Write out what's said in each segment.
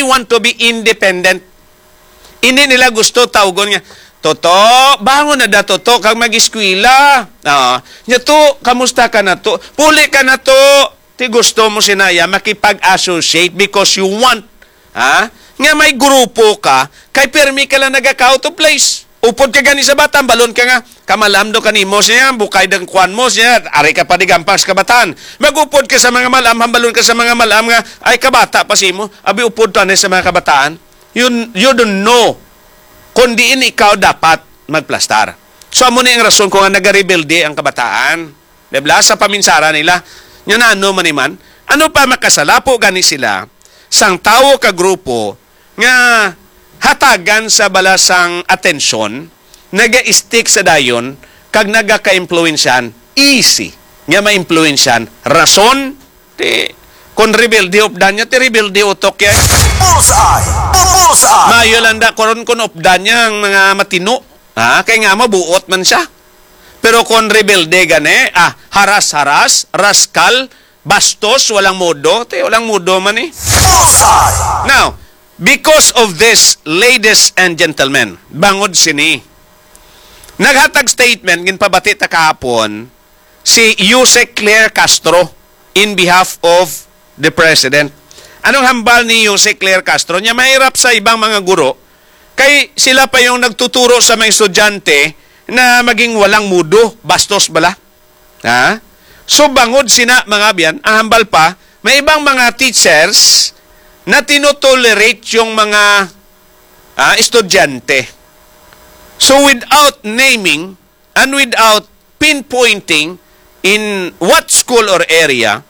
they want to be independent. Hindi nila gusto tawgon nga, Toto, bangon na da Toto, kag mag-eskwela. Nya to, kamusta ka na to? Puli ka na to. Ti gusto mo sinaya makipag-associate because you want. Nga may grupo ka, kay permi ka lang nag-account to place. Upod ka gani sa batang, balon ka nga, kamalam do kanimo siya, bukay ng kwan mo siya, ari ka pa di gampang sa kabatan. Magupod ka sa mga malam, hambalon ka sa mga malam nga, ay kabata pa si mo, abi upod to sa mga kabataan. You don't know kung diin ikaw dapat magplastar. So, amo na yung rason kung nga nag-rebelde ang kabataan. Dibla, sa paminsara nila, yun na ano maniman, ano pa makasalapo gani sila, sang tao ka grupo, nga hatagan sa balasang atensyon, naga-stick sa dayon, kag naga-ka-influensyan, easy. Nga ma-influensyan, rason, kung rebelde updan niya, ti rebelde utok yan. Mayo landa, kung updan niya ang mga matino, kaya nga mabuot man siya. Pero kung rebelde gani, haras-haras, raskal, bastos, walang modo, walang modo man eh. Now, because of this, ladies and gentlemen, bangod sini. Naghatag statement, ginpabati ta kahapon, si Yusek Claire Castro in behalf of the President. Anong hambal ni Yusek Claire Castro? Niya mahirap sa ibang mga guro, kay sila pa yung nagtuturo sa mga estudyante na maging walang mudo, bastos bala. So bangod sina mga biyan, ang hambal pa, may ibang mga teachers na tinotolerate yung mga estudyante. So without naming and without pinpointing in what school or area,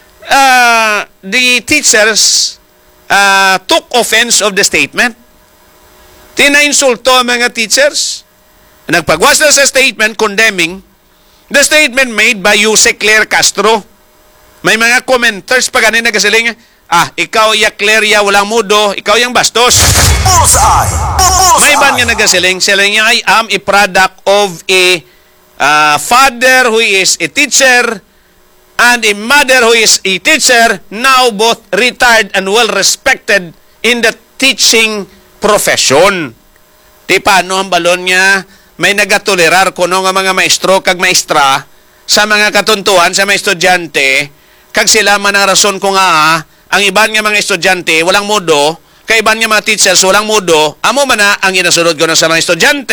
the teachers took offense of the statement. Tinainsulto ang mga teachers. Nagpagwas na sa statement condemning the statement made by Yusek Claire Castro. May mga commenters pa ganin nagasiling, ikaw ya Claire ya walang mudo, ikaw yang bastos. May iba nga nagasiling, sila niya I am a product of a father who is a teacher and a mother who is a teacher, now both retired and well-respected in the teaching profession. Di paano ang balon niya, may nagatolerar kuno nga mga maestro kag maestra sa mga katuntuan sa mga estudyante, kag sila man ang rason ko nga, ang iban nga mga estudyante walang modo, kay iban nga mga teachers walang modo, amo man na ang inasunod ko na sa mga estudyante.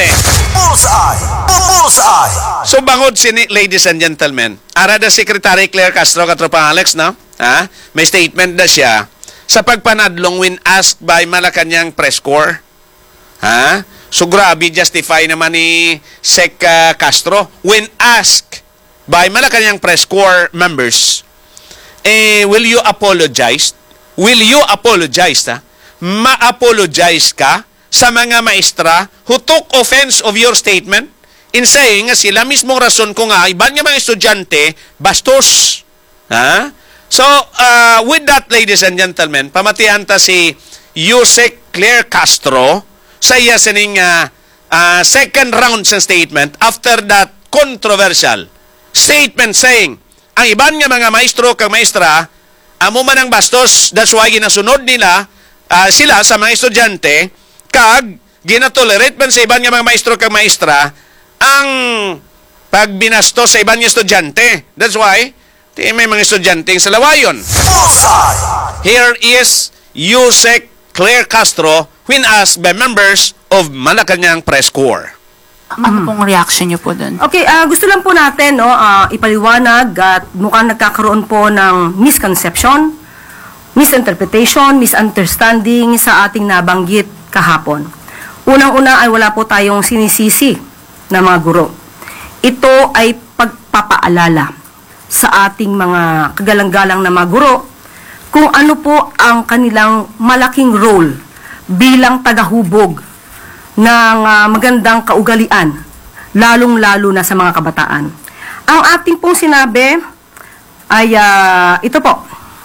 So bangod sini, ladies and gentlemen, arada Secretary Claire Castro katropang Alex, no? May statement na siya sa pagpanadlong when asked by Malacanang Press Corps. So grabe justify naman ni Sec Castro when asked by Malacanang Press Corps members, will you apologize? Will you apologize? Ma-apologize ka sa mga maestra who took offense of your statement in saying nga sila mismong rason ko nga iban nga mga estudyante bastos. So, with that, ladies and gentlemen, pamatihan ta si Yusek Claire Castro sa iya sining second round sa statement after that controversial statement saying ang iban nga mga maestro kag maestra amo man ang bastos, that's why ginasunod nila sila sa mga estudyante kag ginatolerate man sa iban nga mga maestro kag maestra ang pagbinastos sa iban nga estudyante. That's why may mga estudyante sa lawayon. Here is Yusek Claire Castro when asked by members of Malacanang Press Corps. Ano pong reaction niyo po doon? Okay, gusto lang po natin ipaliwanag at mukhang nagkakaroon po ng misconception, misinterpretation, misunderstanding sa ating nabanggit kahapon. Unang-una ay wala po tayong sinisisi na mga guro. Ito ay pagpapaalala sa ating mga kagalang-galang na mga guro kung ano po ang kanilang malaking role bilang tagahubog ng magandang kaugalian, lalong-lalo na sa mga kabataan. Ang ating pong sinabi ay ito po.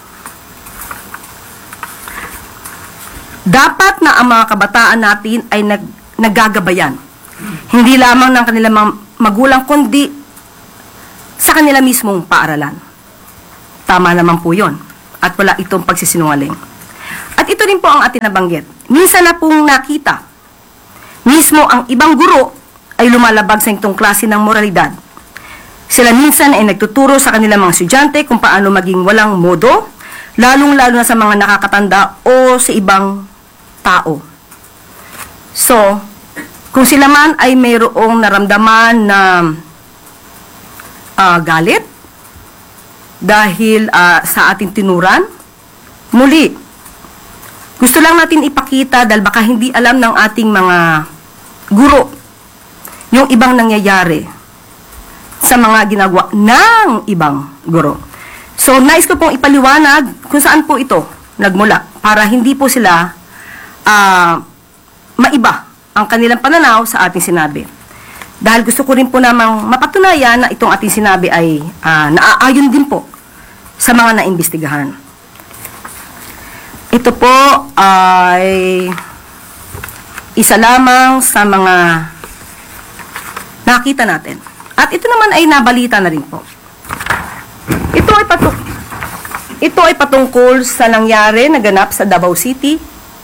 Dapat na ang mga kabataan natin ay naggagabayan. Hindi lamang ng kanilang magulang, kundi sa kanila mismong paaralan. Tama naman po yun. At wala itong pagsisinungaling. At ito rin po ang ating nabanggit. Minsan na pong nakita, mismo ang ibang guro ay lumalabag sa itong klase ng moralidad. Sila minsan ay nagtuturo sa kanilang mga estudyante kung paano maging walang modo, lalong-lalo na sa mga nakakatanda o sa ibang tao. So, kung sila man ay mayroong naramdaman na galit dahil sa ating tinuran, muli, gusto lang natin ipakita dahil baka hindi alam ng ating mga guro yung ibang nangyayari sa mga ginagawa ng ibang guro. So, nais ko pong ipaliwanag kung saan po ito nagmula para hindi po sila maiba ang kanilang pananaw sa ating sinabi. Dahil gusto ko rin po namang mapatunayan na itong ating sinabi ay naaayon din po sa mga naimbestigahan. Ito po ay isa lamang sa mga nakita natin. At ito naman ay nabalita na rin po. Ito ay patungkol sa nangyari, naganap sa Davao City,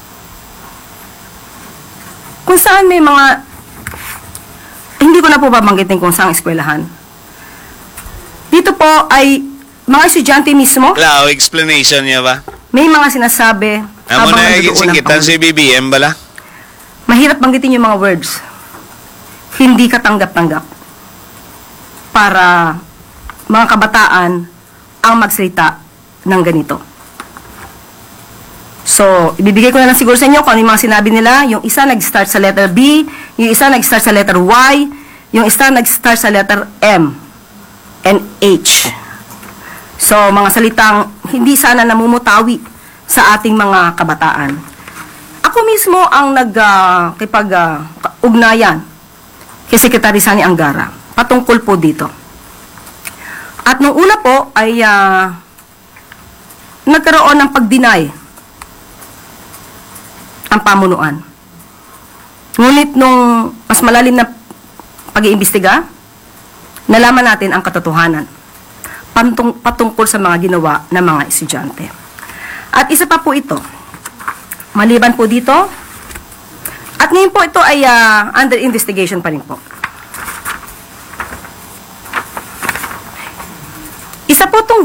kung saan may mga, hindi ko na po babanggitin kung saan eskwelahan. Dito po ay mga estudyante mismo. Lao, explanation niya ba? May mga sinasabi Amo habang na nandoon ang singkitan si BBM bala? mahirap banggitin yung mga words. Hindi katanggap-tanggap para mga kabataan ang magsalita ng ganito. So, ibibigay ko na lang siguro sa inyo kung ano yung mga sinabi nila. Yung isa nag-start sa letter B, yung isa nag-start sa letter Y, yung isa nag-start sa letter M and H. So, mga salitang hindi sana namumutawi sa ating mga kabataan. Ako mismo ang ugnayan kay Secretary Sani Angara patungkol po dito. At nung una po ay nagkaroon ng pag-deny ang pamunuan. Ngunit nung mas malalim na pag-iimbestiga, nalaman natin ang katotohanan patungkol sa mga ginawa ng mga estudyante. At isa pa po ito, maliban po dito, at ngayon po ito ay under investigation pa rin po. Isa po itong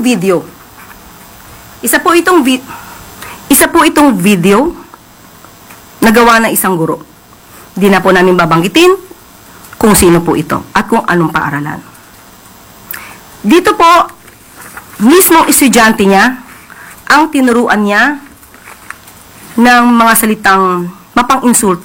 video na gawa ng isang guro. Di na po namin babanggitin kung sino po ito at kung anong paaralan. Dito po, mismong estudyante niya ang tinuruan niya ng mga salitang mapang-insulto.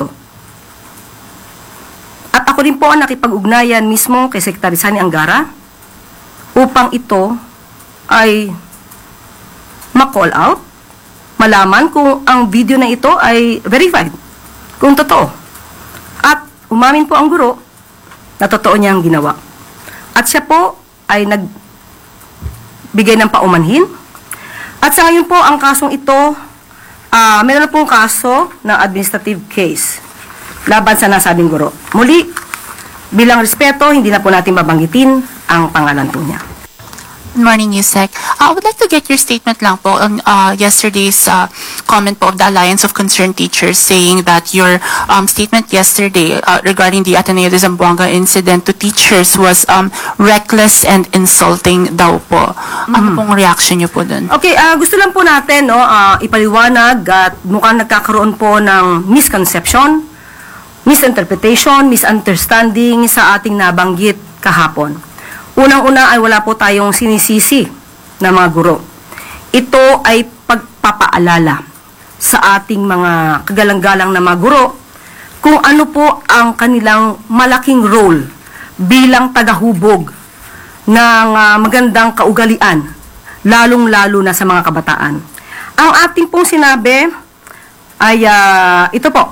At ako rin po ang nakipag-ugnayan mismo kay Secretary Sani Angara upang ito ay ma-call out, malaman kung ang video na ito ay verified, kung totoo. At umamin po ang guro na totoo niyang ginawa. At siya po ay nagbigay ng paumanhin. At sa ngayon po, ang kasong ito, meron na pong kaso na administrative case laban sa nasabing guro. Muli, bilang respeto, hindi na po natin babanggitin ang pangalan po niya. Good morning, Yusek. I would like to get your statement lang po on yesterday's comment po of the Alliance of Concerned Teachers saying that your statement yesterday regarding the Ateneo de Zamboanga incident to teachers was reckless and insulting daw po. Ano pong reaction niyo po dun? Okay, gusto lang po natin ipaliwanag at mukhang nagkakaroon po ng misconception, misinterpretation, misunderstanding sa ating nabanggit kahapon. Unang-una ay wala po tayong sinisisi na mga guro. Ito ay pagpapaalala sa ating mga kagalang-galang na mga guro kung ano po ang kanilang malaking role bilang tagahubog ng magandang kaugalian, lalong-lalo na sa mga kabataan. Ang ating pong sinabi ay ito po.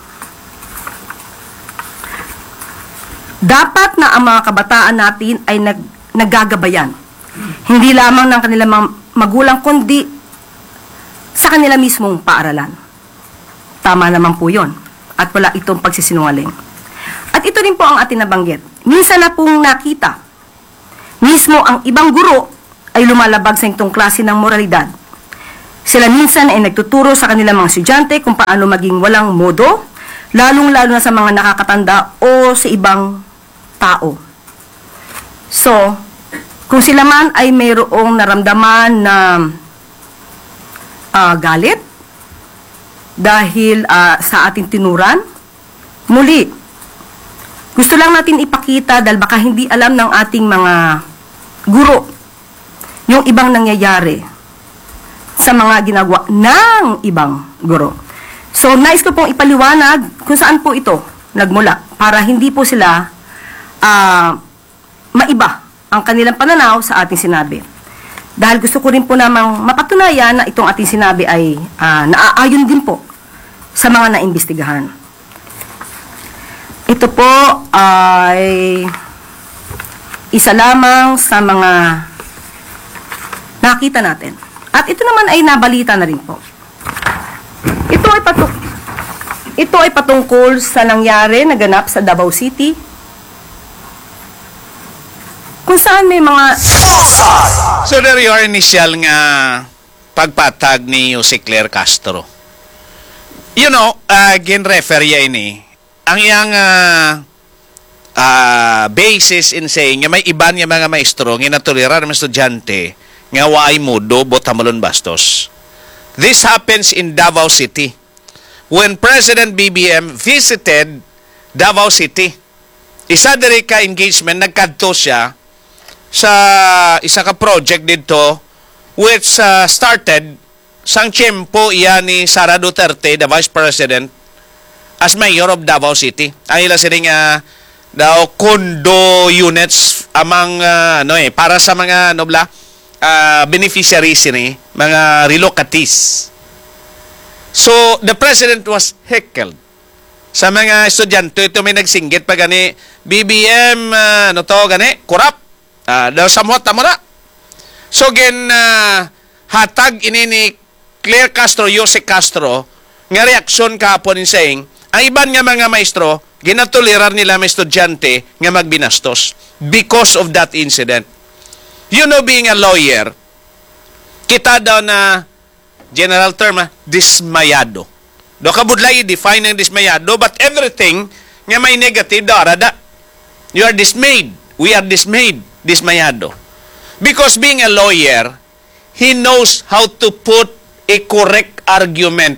Dapat na ang mga kabataan natin ay naggagabayan. Hindi lamang ng kanilang mga magulang, kundi sa kanila mismong paaralan. Tama naman po yun. At wala itong pagsisinungaling. At ito rin po ang ating nabanggit. Minsan na pong nakita, mismo ang ibang guro ay lumalabag sa itong klase ng moralidad. Sila minsan ay nagtuturo sa kanilang mga estudyante kung paano maging walang modo, lalong-lalo na sa mga nakakatanda o sa ibang tao. So, kung sila man ay mayroong naramdaman na galit dahil sa ating tinuran, muli, gusto lang natin ipakita dahil baka hindi alam ng ating mga guro yung ibang nangyayari sa mga ginagawa ng ibang guro. So, nais ko pong ipaliwanag kung saan po ito nagmula para hindi po sila maiba ang kanilang pananaw sa ating sinabi. Dahil gusto ko rin po namang mapatunayan na itong ating sinabi ay naaayon din po sa mga naimbestigahan. Ito po ay isa lamang sa mga nakita natin. At ito naman ay nabalita na rin po. Ito ay patungkol sa nangyari, naganap sa Davao City, kung saan may mga... So there your initial nga pagpatag ni Jose Claire Castro. You know, gin-refer ya ini. Ang iyang basis in saying nga may iban nga mga maestro nga natulira ng estudyante nga waay mudo botamalon bastos. This happens in Davao City. When President BBM visited Davao City, isa diri ka engagement nagkadto siya sa isa ka project dito which started sang tiyempo iya ni Sara Duterte, the Vice President, as Mayor of Davao City. Ang ila sining daw condo units among para sa mga beneficiaries ni mga relocatees. So the President was heckled sa mga estudyante. Ito may nagsinggit pa gani BBM gani kurap daw samot tamo na. So hatag ini ni Claire Castro, Jose Castro nga reaksyon kahapon in saying ang iban nga mga maestro ginatuliran nila mga estudyante nga magbinastos because of that incident. You know, being a lawyer, kita daw na general term, dismayado. Do kabudlay i-define ng dismayado, but everything nga may negative daw arada. You are dismayed. We are dismayed. Dismayado. Because being a lawyer, he knows how to put a correct argument.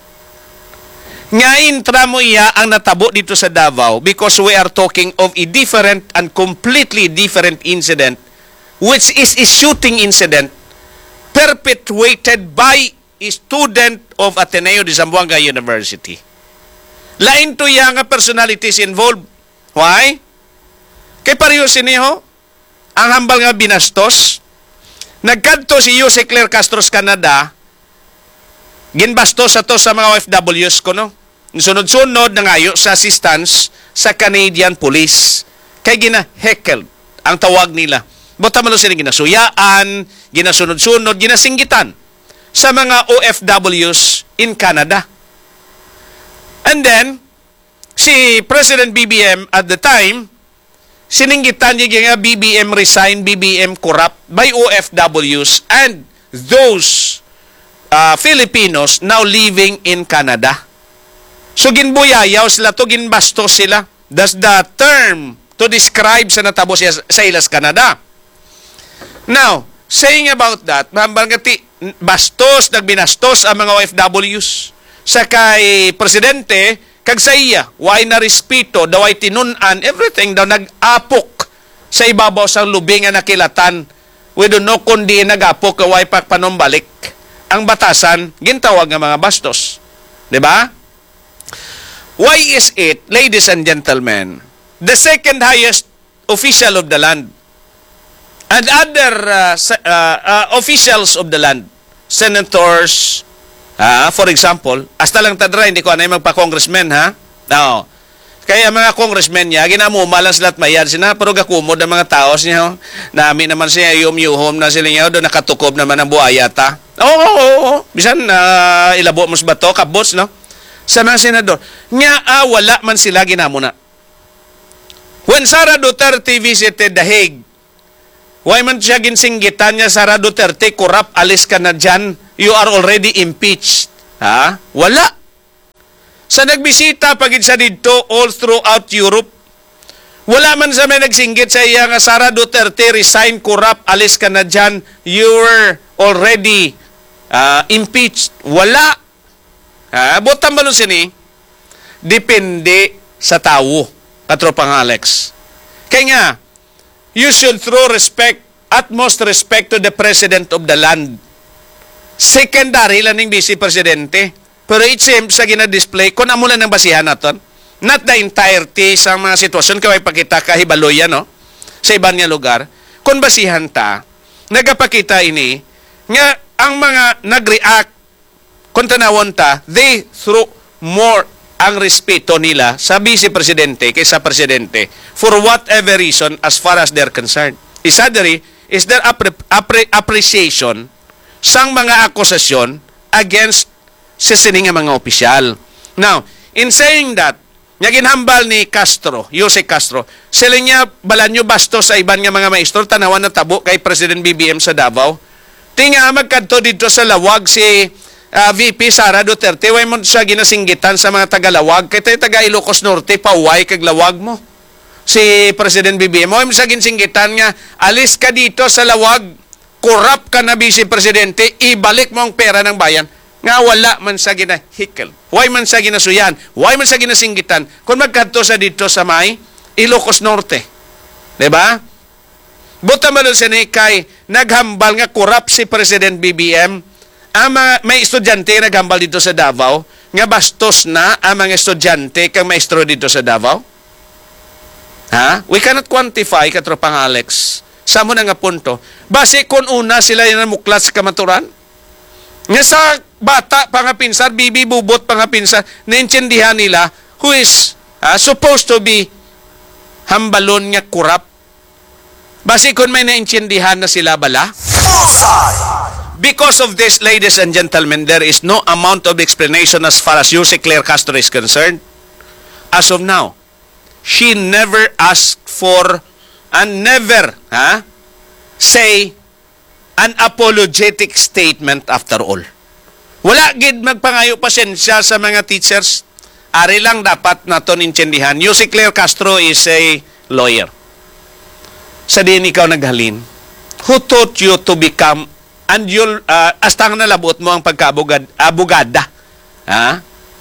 Ngayon, tramo iya ang natabo dito sa Davao because we are talking of a different and completely different incident, which is a shooting incident perpetuated by a student of Ateneo de Zamboanga University. Lain to yang personalities involved. Why? Kay pareho siniho, ang hambal nga binastos, nagkadto si Jose Claire Castro sa Canada, ginbastos sa to sa mga OFWs ko, no? Sunod-sunod na ngayo sa assistance sa Canadian Police. Kay gina-heckled ang tawag nila. Bota man sila ginasuyaan, ginasunod-sunod, ginasinggitan sa mga OFWs in Canada. And then, si President BBM at the time, sininggitan niya nga BBM resign, BBM corrupt by OFWs and those Filipinos now living in Canada. So ginbuyayaw sila to, ginbastos sila. That's the term to describe sa natabo siya sa ilas Canada. Now, saying about that, mahambangati, bastos, nagbinastos ang mga OFWs. Sa kay Presidente, kag sa iya, why na respeto, daw ay tinunan, everything daw nag-apok sa ibabaw sa lubing nga nakilatan. We don't know kundi nag-apok, why panumbalik. Ang batasan, gintawag ng mga bastos. Diba? Why is it, ladies and gentlemen, the second highest official of the land and other officials of the land, senators, for example, hasta lang tadra, hindi ko anay magpa-congressman, ha? No. Kaya mga congressmen niya, ginamuma lang sila at mayad sila, pero gakumod ang mga taos niya. Nami naman siya, yung na sila niya, doon nakatukob naman ang buhaya ta. Oo. Bisan, ilabo mo sa bato, kabots, no? Sa mga senador. Nga, wala man sila ginamuna. When Sara Duterte visited The Hague, why man siya ginsinggitan niya, Sara Duterte, kurap, alis ka na dyan, you are already impeached. Ha? Wala. Sa nagbisita pagid sa dito all throughout Europe, wala man sa may nagsinggit sa iya nga Sara Duterte, resign, corrupt, alis ka na dyan, you were already impeached. Wala. Botang balon sini, depende sa tao, katropang Alex. Kaya nga, you should throw respect, utmost respect to the President of the land. Secondary lang ng Vice Presidente. Pero it seems na gina-display, kung amo lang ng basihan natin, not the entirety sa mga sitwasyon, kaya ipakita kahibaloyan, no? Sa ibang nga lugar. Kung basihan ta, nagapakita ini, nga ang mga nag-react, kung tanawon ta, they throw more ang respeto nila sa Vice Presidente kaysa Presidente for whatever reason as far as they're concerned. Isadari is their appreciation sang mga akusasyon against sa sining mga opisyal. Now, in saying that, nga ginhambal ni Castro, Jose Castro, sila niya balanyo basto sa iban nga mga maestro, tanawan na tabo kay President BBM sa Davao. Tinga magkadto dito sa lawag si VP Sara Duterte, way mo siya ginasinggitan sa mga taga-lawag, kay taga Ilocos Norte, pauway kag lawag mo. Si President BBM, way mo siya ginasinggitan nga, alis ka dito sa lawag, corrupt ka na Vice Presidente, ibalik mo ang pera ng bayan, nga wala man sa ginahikil. Why man sa ginasuyan? Why man sa ginasinggitan? Kung magkadto sa dito sa may Ilocos Norte. Diba? Buta man sa ni kay naghambal nga corrupt si President BBM. Ang mga, may estudyante naghambal dito sa Davao, nga bastos na ang mga estudyante kang maestro dito sa Davao. Ha? We cannot quantify, katropang Alex, sa mo na nga punto. Base kung una sila yung namuklat sa kamaturan, nga sa bata, pangapinsan, bibi bubot, pangapinsan, naintindihan nila who is supposed to be hambalon nga kurap. Basi kung may naintindihan na sila bala. Because of this, ladies and gentlemen, there is no amount of explanation as far as Jose Claire Castro is concerned. As of now, she never asked for and never say an apologetic statement after all. Wala gid magpangayo pasensya sa mga teachers. Ari lang dapat naton intindihan. Jose Claire Castro is a lawyer. Sa din ikaw naghalin, who taught you to become and you'll astang nalabot mo ang pagka-abogada. Ha?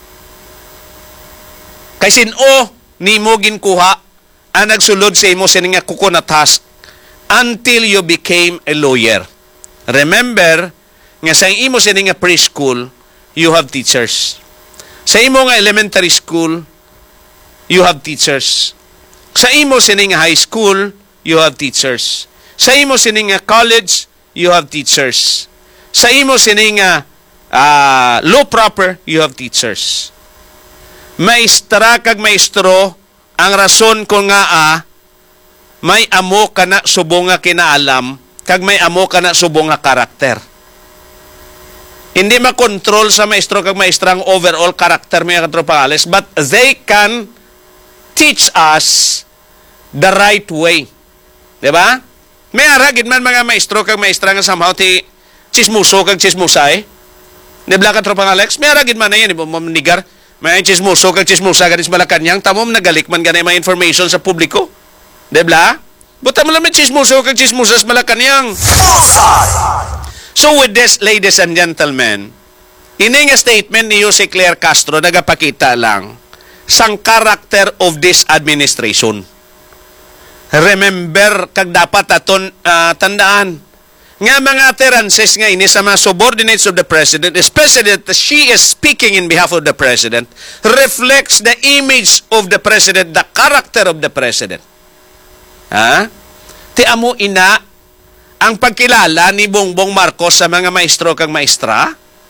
Kay sino ni mo ginkuha ang nagsulod sa imo sining nga kuko na task until you became a lawyer. Remember, nga sa imo sining nga preschool, you have teachers. Sa imo nga elementary school, you have teachers. Sa imo sining nga high school, you have teachers. Sa imo sining nga college, you have teachers. Sa imo sining nga law proper, you have teachers. Maestra kag maestro, ang rason ko nga may amo ka na subong nga kinaalam, kag may amo ka na subong nga karakter. Hindi makontrol sa maestro kag maestra ang overall karakter mga katropangales, but they can teach us the right way. Diba? May aragid man mga maestro kag maestra nga somehow ti chismuso kag chismusay. Diba katropangales? May aragid man na yan, manigar. May chismuso kag chismusa ganis Malacanang, tamom nagalik man ganay mga information sa publiko. Diba? Buta mo lang may chismuso kag chismusas Malacanang. So with this, ladies and gentlemen, ini nga statement ni Jose Claire Castro nagapakita lang sang character of this administration. Remember, kag dapat aton tandaan, nga mga utterances nga ini sa mga subordinates of the President, especially that she is speaking in behalf of the President, reflects the image of the President, the character of the President. Ha? Ti amo ina ang pagkilala ni Bongbong Marcos sa mga maestro kag maestra.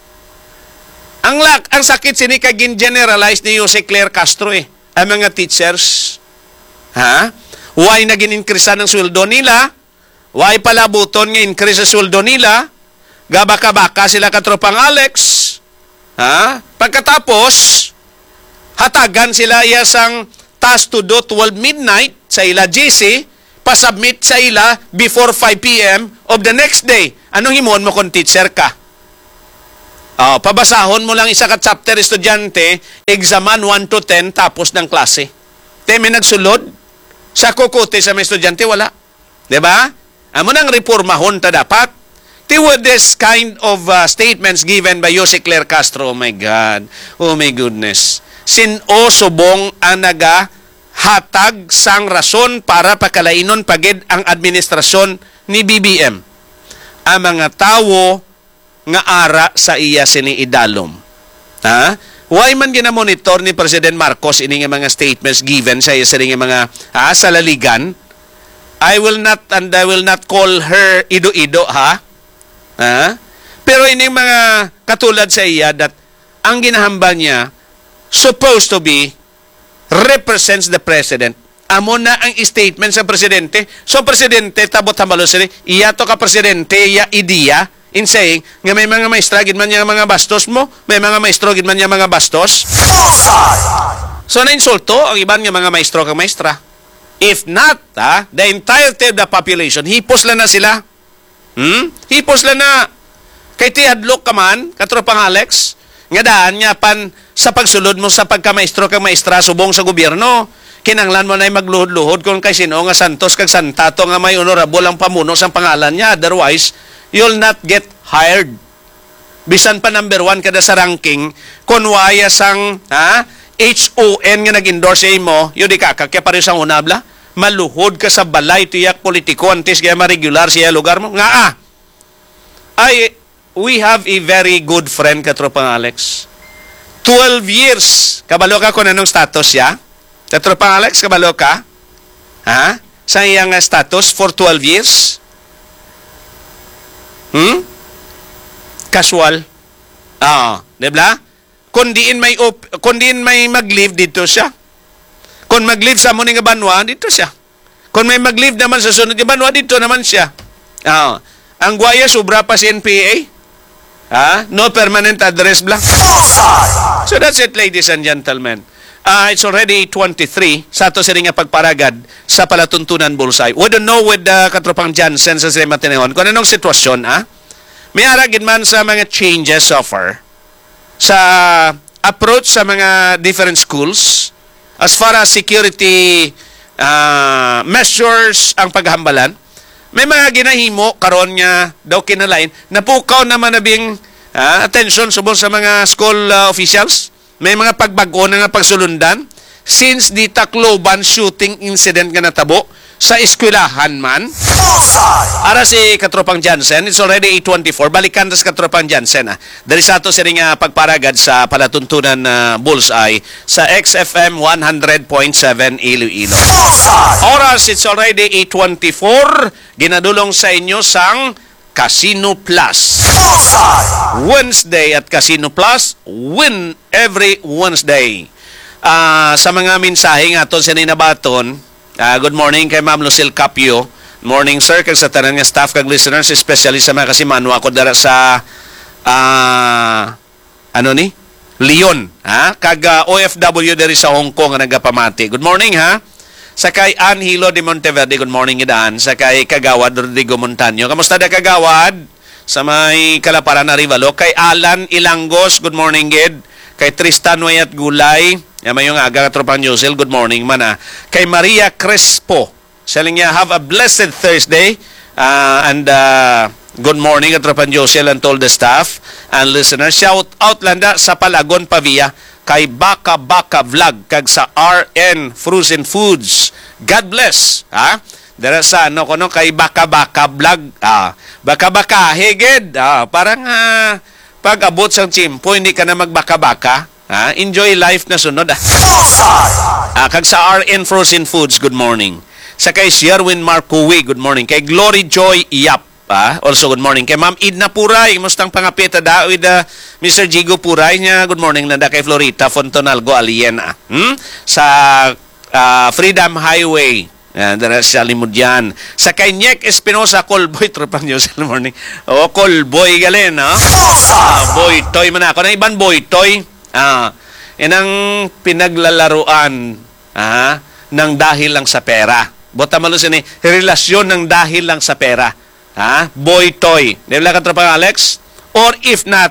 Ang sakit sini kag generalize ni Jose Claire Castro ang mga teachers. Ha? Why naging increase ng sweldo nila? Why palabuton nga increase sa sweldo nila? Gabaka-baka sila katropang Alex. Ha? Pagkatapos, hatagan sila yasang task to do 12 midnight sa ila GC, pasubmit sa ila before 5 p.m. of the next day. Anong himon mo kung teacher ka? Pabasahon mo lang isa ka chapter, estudyante, examan 1 to 10, tapos ng klase. May nagsulod, sa kukuti sa mga estudyante, wala. Diba? Amo nang reformahon ta dapat. With this kind of statements given by Jose Claire Castro, oh my God, oh my goodness. Sino subong ang hatag sang rason para pakalainon pagid ang administrasyon ni BBM. Ang mga tawo nga ara sa iya sini idalom. Ha? Why man ginamonitor ni President Marcos ini nga mga statements given sa iya sini nga mga salaligan? I will not call her ido-ido, ha? Ha? Pero ini mga katulad sa iya that ang ginahambal niya supposed to be represents the president. Amo na ang statement sa presidente. So, presidente, tabot hambalo sila, iya to ka presidente, iya idiya, in saying, nga may mga maestra, gid man niya mga bastos mo, may mga maestro, gid man niya mga bastos. So, na-insulto ang iban nga mga maestro kang maestra. If not, the entirety of the population, hipos lang na sila. Hipos lang na. Kay tihadlok ka man, katropang Alex, nga daan nga pan sa pagsulod mo sa pagka-maestro kang maestra, subong sa gobyerno, kinanglan mo na magluhod-luhod kung kay sino nga santos kag santato nga may honorable ang pamuno sa pangalan niya. Otherwise, you'll not get hired. Bisan pa number 1 kada sa ranking, kung waya sang HON nga nag-endorse mo, yun di kakakya pa rin sa unabla, maluhod ka sa balay, tiyak politiko, antes kaya ma-regular siya lugar mo. Nga we have a very good friend, katropang Alex. 12 years. Kabalo ka kung anong status siya? Katropang Alex, kabalo ka? Ha? Sa iyang status for 12 years? Casual. Diba? Kung diin may mag-leave, dito siya. Kung mag-leave sa muning banwa, dito siya. Kung may mag-leave naman sa sunod ng banwa, dito naman siya. Ang guaya, sobra pa si NPA. No permanent address blank. So that's it, ladies and gentlemen. It's already 23 sa ato siya nga pagparagad sa palatuntunan Bullseye. We don't know with katropang Jansen sa sila matinehon kung anong sitwasyon, may aragin man sa mga changes so far sa approach sa mga different schools as far as security measures ang paghambalan. May mga ginahimo karon nga daw kinalain napukaw naman nabing attention subong sa mga school officials. May mga pagbago na nga pagsulundan since di Tacloban shooting incident nga natabo sa eskwelahan man. Ara si Katropang Jansen, it's already 8:24. Balikan tas Katropang Jansen. Dari sa ato siya nga pagparagad sa palatuntunan Bullseye sa XFM 100.7 Iloilo. Oras, it's already 8:24. Ginadulong sa inyo sang Casino Plus. Wednesday at Casino Plus, win every Wednesday. Sa mga mensahe nga aton sa ninabaton, good morning kay Ma'am Lucille Capio. Morning, sir, kag sa tanan nga staff kag listeners, especially sa mga kasimanwa ako dara sa Leon, kag OFW diri sa Hong Kong nga nagapamati. Good morning, sa kay Anhilo de Monteverde, good morning idaan. Sa kay Kagawad Rodrigo Montaño. Kamusta da Kagawad? Sa may Kalaparan na Rivalo. Kay Alan Ilangos, good morning gid. Kay Tristan Wayat Gulay, yung aga katropang Yosel, good morning man. Kay Maria Crespo, selling niya, have a blessed Thursday. And good morning katropang Yosel and all the staff and listeners. Shout out landa sa Palagon Pavia kay Baka Baka Vlog kag sa RN Frozen Foods. God bless. Dara sa kay Baka Baka Vlog. Baka Baka higid. Parang pag abot sang chimpo hindi ka na magbaka-baka. Enjoy life na sunod. Kag sa RN Frozen Foods, good morning. Sa kay Sherwin Marcowi, good morning. Kay Glory Joy Yap, also good morning. Kay Ma'am Idna Puray, mustang pangapita da with Mr. Jigo Puray niya, good morning na da kay Florita Fontonalgo Aliena. Sa Freedom Highway, dara sa Limudyan. Sa kay Nyek Espinosa Colboy, tropang news good morning. Colboy galen, Boy Toy man ako. Na iban Boy Toy. Yan ang pinaglalaruan ng dahil lang sa pera. Bota malo sini, relasyon ng dahil lang sa pera. Boy toy. Di ba katropang Alex? Or if not,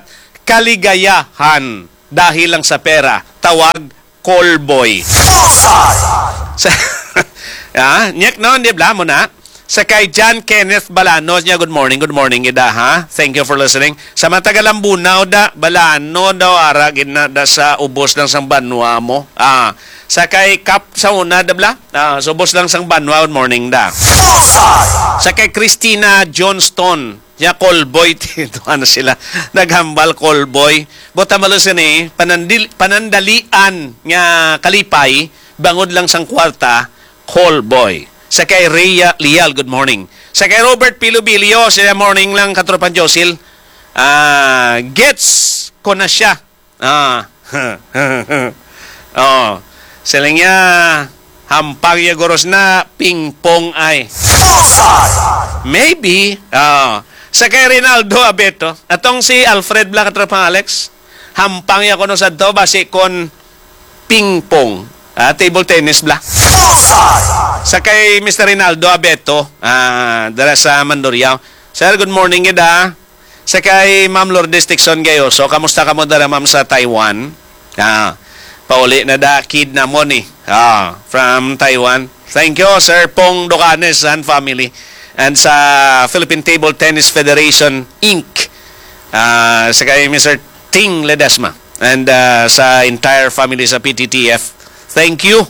kaligayahan dahil lang sa pera. Tawag, call boy. Sa, nyak no, di ba mo na? Sa kay John Kenneth Balano niya, good morning, ida, ha? Thank you for listening. Sa matagalang bunaw da, Balano daw, aragin na da sa ubos ng sang banwa mo. Sa kay Kap sa una, da bla? Sa ubos ng sang banwa, good morning da. Sa kay Christina Johnston, niya call boy, ito ano sila, naghambal call boy. Bota malusin panandalian nga kalipay, bangod lang sang kwarta, call boy. Sa kay Rhea Lial, good morning. Sa kay Robert Pilubilio, siya morning lang, katropan Josil. Gets ko na siya. Sila niya, hampag ya goros na, ping-pong ay. Maybe. Sa kay Rinaldo Abeto, atong si Alfred Blanc, katropang Alex, hampang ya kono sa to, basi kon ping-pong. Table tennis bla. Sa kay Mr. Rinaldo Abeto, dala sa Mandurriao. Sir, good morning ida. Sa kay Ma'am Lourdes Tixon Gayoso, kamusta ka mo dala ma'am sa Taiwan? Pauli na da kid na mo ni. From Taiwan. Thank you, Sir Pong Docanes and family. And sa Philippine Table Tennis Federation Inc. Sa kay Mr. Ting Ledesma. And sa entire family sa PTTF. Thank you.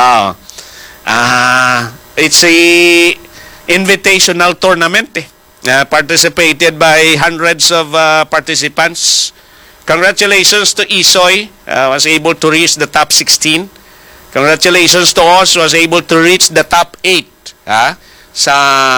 It's a invitational tournament. Participated by hundreds of participants. Congratulations to Isoy. Was able to reach the top 16. Congratulations to us. Was able to reach the top 8. Sa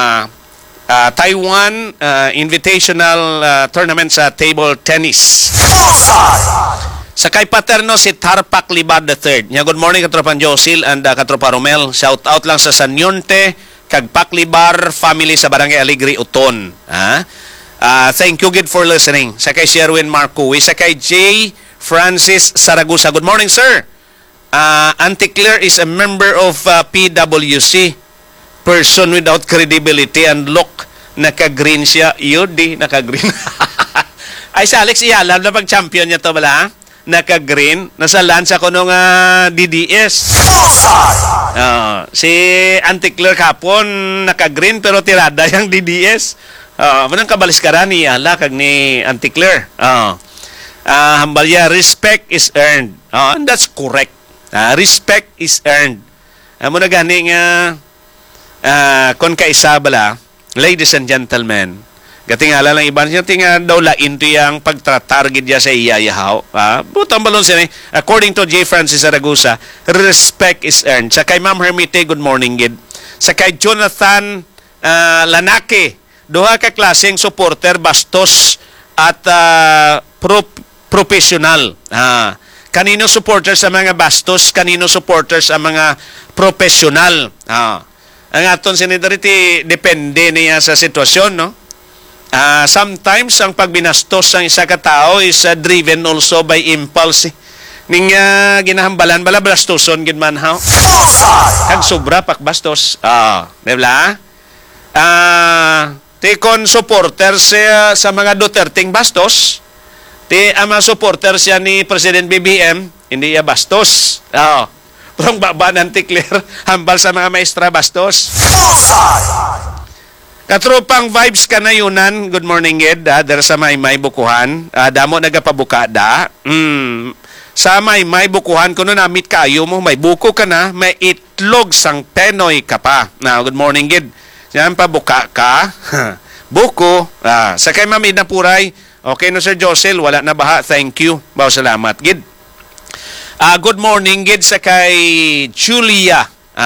Taiwan Invitational Tournament sa table tennis. Sa kay Paterno, si Tarpak Libad III. Good morning, katropan Josil and katropa Romel. Shout out lang sa Sanyonte, kag Paklibar family sa Barangay Aligri, Uton. Thank you, good for listening. Sa kay Sherwin Marcuwi. Sa kay J. Francis Saragusa. Good morning, sir. Auntie Claire is a member of PWC. Person without credibility and look. Naka-green siya. Yun, naka-green. Ay, si Alex Iyalam na pag-champion niya to bala, naka-green. Nasa lansa ko nung DDS. Si Auntie Claire kapon, naka-green pero tirada yung DDS. Manang kabalis ka rin ni Iyala kag ni Auntie Claire. Hambalya, respect is earned. And that's correct. Respect is earned. Muna gani nga, kon kaisa bala, ladies and gentlemen, gatingala lang iban siya, tinga daw lain to yung pagtratarget niya sa iyayahaw. Butang balon siya according to J. Francis Zaragoza, respect is earned. Sa kay Ma'am Hermite, good morning, gid. Sa kay Jonathan Lanake, duha ka klaseng supporter, bastos at professional. Kanino supporter sa mga bastos, kanino supporter sa mga professional. Ang aton sinidarity, depende niya sa sitwasyon, no? Sometimes, ang pagbinastos ng isa ka tao is driven also by impulse. Ning ginahambalan, bala bastoson, gid man, ha? Kag sobra, pakbastos. Diba? Ti kon supporter siya sa mga Duterteng bastos, ti ama supporter siya ni President BBM, hindi ya bastos. Parang baba ng Clear, hambal sa mga maestra bastos. Katropang vibes ka na yunan. Good morning, Ed. Dara sa Maymay Bukuhan. Damo nagapabuka da. Sa Maymay Bukuhan, kuno namit kayo mo, may buko ka na, may itlog sang Penoy ka pa. Good morning, Ed. Yan pa buka ka. Buko. Sa kay Ma'am Ida Puray, okay no, Sir Josel, wala na baha. Thank you. Bao salamat, Gid. Good morning, Gid, sa kay Julia.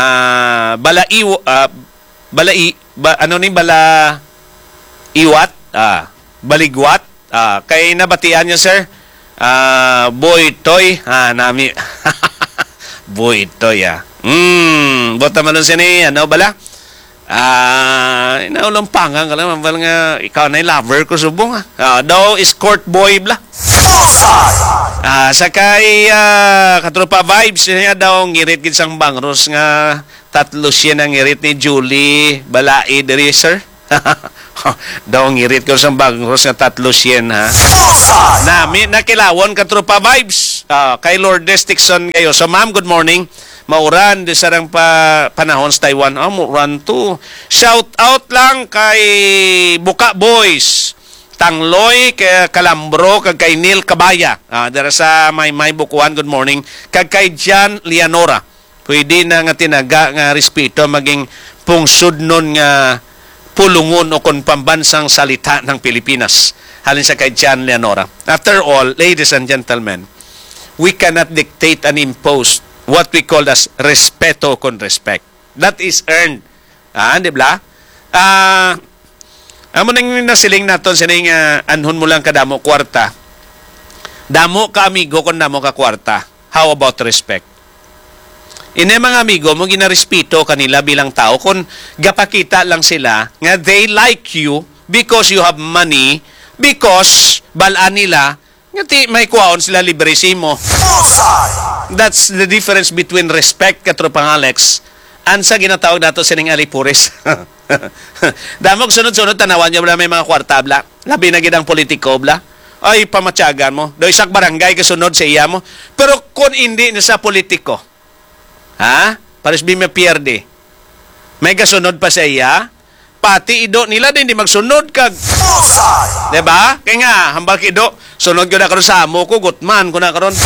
Balaiwat? Baligwat? Kay nabatian niya, sir? Boy Toy. Nami. Boy Toy, Bota man siya ni, ano bala? Inaulampangang ka lang, nga ikaw na yung lover ko subong, daw escort boy bla. Sakay katropa vibes niya daw ngirit gid sang bangros nga tatlo siya nang ngirit ni Julie Balai diri, sir. Daw ngirit ko sa bagros nga 300 ha. Nakilawon ka tropa vibes. Kay Lourdes Dixon kayo. So ma'am, good morning. Mauran di sarang panahon sa Taiwan. Mauran to. Shout out lang kay Buka Boys. Tangloy, kay Kalambro, kay Neil Cabaya. Dara sa may Bukuan, good morning. Kay Jan Leonora. Pwede na nga tinaga nga respeto maging pungsod nun nga pulungon o kon pambansang salita ng Pilipinas. Halin sa kay Jan Leonora. After all, ladies and gentlemen, we cannot dictate and impose what we call as respeto con respect. That is earned. Di ba? Amo nang nasiling naton sining anhon mo lang kadamo kwarta. Damo ka amigo kon damo ka kwarta. How about respect? Ine mga amigo mo ginarespeto kanila bilang tao kung gapakita lang sila nga they like you because you have money, because balaan nila nga may kuwaon sila libresimo. That's the difference between respect katropang Alex and sa ginatawag nato sining alipures. Damog sunod-sunod tanawan niyo bla may mga kwarta bla. Labi na gid ang politiko bla. Ay pamatyagan mo. Do isak barangay kasunod sa iya mo. Pero kung hindi na sa politiko, pares bi me pierde. May kasunod pa sa iya, pati ido nila din di magsunod kag. Diba? Kaya nga, hambal kido, sunod ko na karon sa amo ko, gutman ko na karon.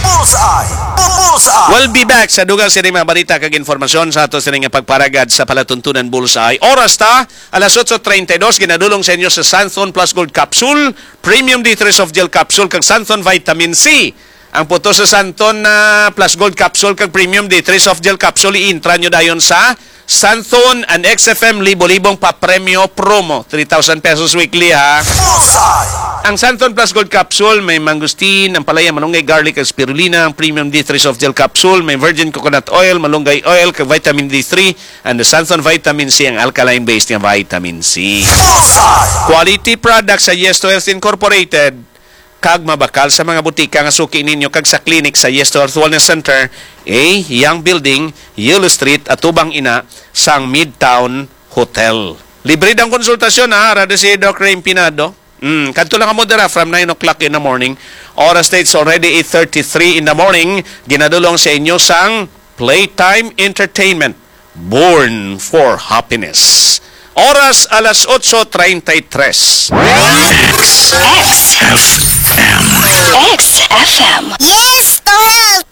We'll be back sa dugang sining mga balita kag informasyon sa ato sining pagparagad sa palatuntunan Bullseye. Oras ta, alas 8:32, ginadulong sa inyo sa Santhon Plus Gold Capsule, Premium D3 Soft Gel Capsule, kag Santhon Vitamin C. Ang puto sa Santhon na Plus Gold Capsule kag Premium D3 Soft Gel Capsule, i-intra nyo dayon sa Santhon and XFM libo-libong pa-premyo promo. 3,000 pesos weekly ha. Ang Santhon Plus Gold Capsule may mangustin, ang palaya, malunggay, garlic, at spirulina. Ang Premium D3 Soft Gel Capsule may virgin coconut oil, malunggay oil, kag vitamin D3. And the Santhon Vitamin C, ang alkaline-based ng vitamin C. Quality products sa Yes to Health Incorporated. Kag mabakal sa mga butika nga suki ninyo kag sa clinic sa Yes to Health Wellness Center, Young Building, Yellow Street, at Tubang Ina, sang Midtown Hotel. Libre ang konsultasyon rada si Dr. Impinado. Kanto lang mo dara from 9 o'clock in the morning. Oras states already 8:33 in the morning. Ginadulong sa inyo sang Playtime Entertainment, Born for Happiness. Oras alas 8:33. XFM. Yes, to help!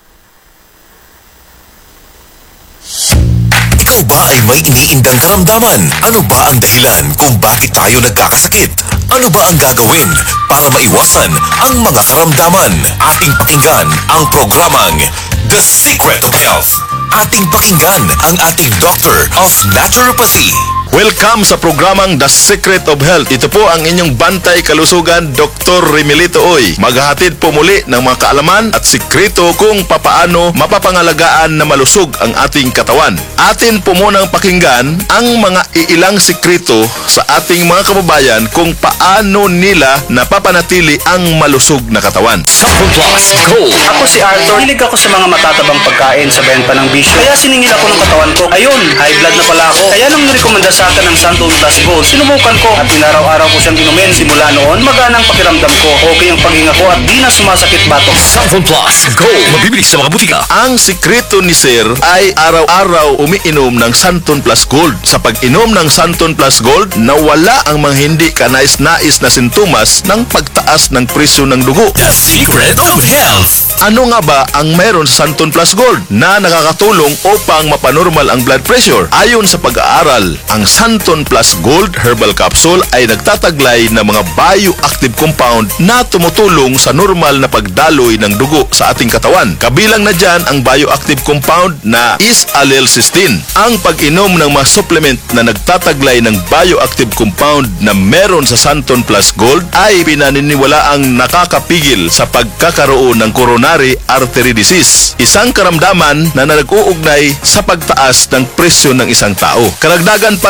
Ikaw ba ay may iniindang karamdaman? Ano ba ang dahilan kung bakit tayo nagkakasakit? Ano ba ang gagawin para maiwasan ang mga karamdaman? Ating pakinggan ang programang The Secret of Health. Ating pakinggan ang ating Doctor of Naturopathy. Welcome sa programang The Secret of Health. Ito po ang inyong bantay kalusugan, Dr. Remilito Oy. Maghahatid po muli ng mga kaalaman at sikreto kung papaano mapapangalagaan na malusog ang ating katawan. Atin po munang pakinggan ang mga iilang sikreto sa ating mga kababayan kung paano nila napapanatili ang malusog na katawan. Sample Plus Gold. Ako si Arthur. Hilig ako sa mga matatabang pagkain sa benta ng bisyo. Kaya siningil ako ng katawan ko. Ayun, high blood na pala ako. Kaya nung nirekomenda sa akin ng Santhon Plus Gold, sinubukan ko at inaraw-araw ko siyang inumin. Simula noon, magana ang pakiramdam ko. Okay ang paghinga ko at di na sumasakit batok. Sample Plus Gold. Mabibili sa mga butika. Ang sikreto ni Sir ay araw-araw umiinom ng Santhon Plus Gold. Sa pag-inom ng Santhon Plus Gold, nawala ang mga hindi kanais-nais na sintomas ng pagtaas ng presyo ng dugo. The Secret of Health. Ano nga ba ang meron sa Santhon Plus Gold na nakakatulong upang mapanormal ang blood pressure? Ayon sa pag-aaral, ang Santhon Plus Gold Herbal Capsule ay nagtataglay ng mga bioactive compound na tumutulong sa normal na pagdaloy ng dugo sa ating katawan. Kabilang na dyan ang bioactive compound na is-allyl-cysteine. Ang pag-inom ng mga supplement na nagtataglay ng bioactive compound na meron sa Santhon Plus Gold ay pinaniniwalaang nakakapigil sa pagkakaroon ng coronary artery disease, isang karamdaman na nag-uugnay sa pagtaas ng presyo ng isang tao. Karagdagan pa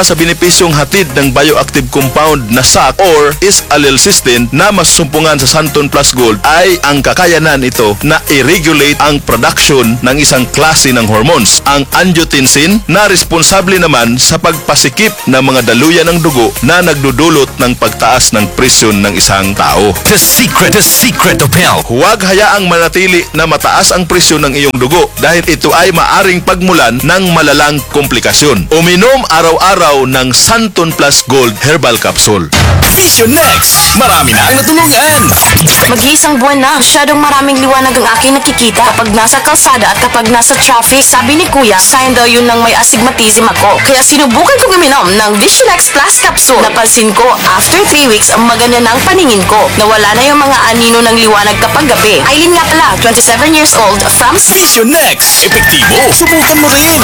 sa benepisyong hatid ng bioactive compound na SAC or is-allele-cysteine na masumpungan sa Santon Plus Gold ay ang kakayanan ito na i-regulate ang production ng isang klase ng hormones, ang angiotensin, na responsable naman sa pagpasikip ng mga daluyan ng dugo na nagdudulot ng pagtaas ng presyon ng isang tao. The secret of health. Huwag hayaang manatili na mataas ang presyon ng iyong dugo dahil ito ay maaring pagmulan ng malalang komplikasyon. Uminom araw-araw ng Santon Plus Gold Herbal Capsule. Vision Next. Marami na ang natulungan. Mag-iisang buwan na, masyadong maraming liwanag ang aking nakikita kapag nasa kalsada at kapag nasa traffic. Sabi ni Kuya, sign daw yun ng may astigmatism ako. Kaya sinubukan kong uminom ng Vision X Plus Capsule. Napansin ko, after 3 weeks, ang maganda na ang paningin ko. Nawala na yung mga anino ng liwanag kapag gabi. Aileen nga pala, 27 years old, from Vision Next. Epektibo. Subukan mo rin.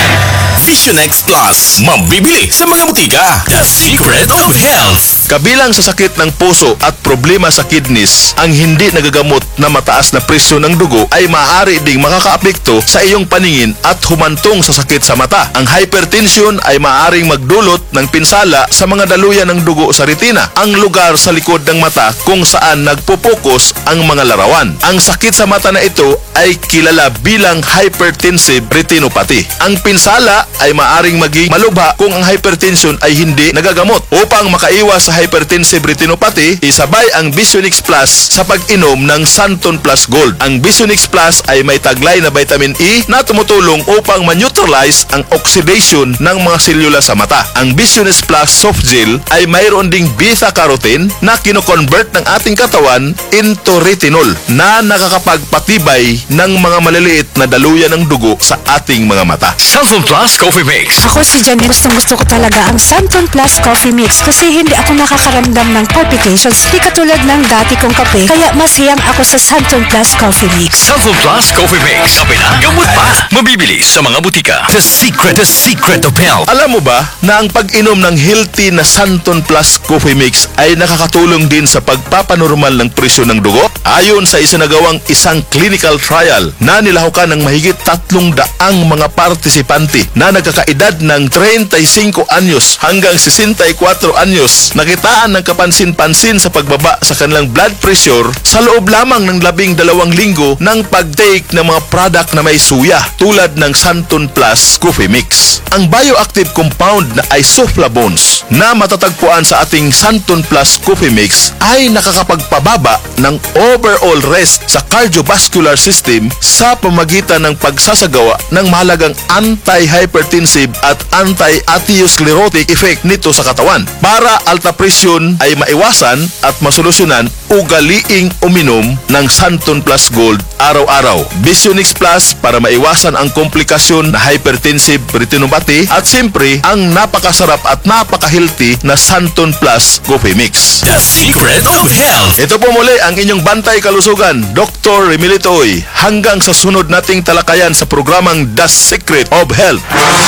Vision X Plus. Mabibili sa mga butika. The secret of health. Kabilang sa sakit ng puso at problema sa kidneys, ang hindi nagagamot na mataas na presyon ng dugo ay maaari ding makakaapekto sa iyong paningin at humantong sa sakit sa mata. Ang hypertension ay maaaring magdulot ng pinsala sa mga daluyan ng dugo sa retina, ang lugar sa likod ng mata kung saan nagpupokus ang mga larawan. Ang sakit sa mata na ito ay kilala bilang hypertensive retinopathy. Ang pinsala ay maaaring maging malubha kung ang hypertension ay hindi nagagamot. Upang makaiwas sa hypertensive retinopathy, isabay ang Vision X Plus sa pag-inom ng Santon Plus Gold. Ang Vision X Plus ay may taglay na vitamin E na tumutulong upang ma-neutralize ang oxidation ng mga selula sa mata. Ang Vision X Plus Soft Gel ay mayroon ding beta-carotene na kino-convert ng ating katawan into retinol na nakakapagpatibay ng mga maliliit na daluyan ng dugo sa ating mga mata. Santon Plus Coffee Mix. Ako si Janet. Gusto ko talaga ang Santon Plus Coffee Mix kasi hindi ako nakakaramdam ng palpitations. Di katulad ng dati kong kape, kaya masayang ako sa Santon Plus Coffee Mix. Santon Plus Coffee Mix. Kape na, gamot pa. Mabibili sa mga butika. The secret of health. Alam mo ba na ang pag-inom ng healthy na Santon Plus Coffee Mix ay nakakatulong din sa pagpapanormal ng presyon ng dugo? Ayon sa isinagawang isang clinical trial na nilahukan ng mahigit 300 mga partisipante na nagkakaedad ng 35 anyos hanggang 64 anyos, nakitaan ng kapansin-pansin sa pagbaba sa kanilang blood pressure sa loob lamang ng 12 linggo ng pag-take ng mga product na may suya tulad ng Santon Plus Coffee Mix. Ang bioactive compound na isoflavones na matatagpuan sa ating Santon Plus Coffee Mix ay nakakapagpababa ng overall risk sa cardiovascular system sa pamagitan ng pagsasagawa ng mahalagang anti-hypertensive at anti-atherosclerotic effect nito sa katawan. Para alta presyon ay maiwasan at masolusyonan, ugaliing uminom ng Santon Plus Gold araw-araw. Vision X Plus para maiwasan ang komplikasyon na hypertensive retinopathy at siyempre ang napakasarap at napaka-healthy na Santon Plus Coffee Mix. The secret of health. Ito po muli ang inyong bantay kalusugan, Dr. Remilitoy. Hanggang sa sunod nating talakayan sa programang The Secret of Health.